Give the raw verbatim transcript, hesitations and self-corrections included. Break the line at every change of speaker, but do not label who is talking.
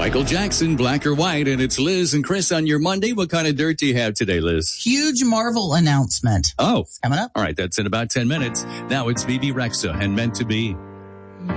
Michael Jackson, Black or White, and it's Liz and Chris on your Monday. What kind of dirt do you have today, Liz?
Huge Marvel announcement.
Oh.
It's coming up.
All right, that's in about ten minutes. Now it's Bebe Rexha and Meant to Be.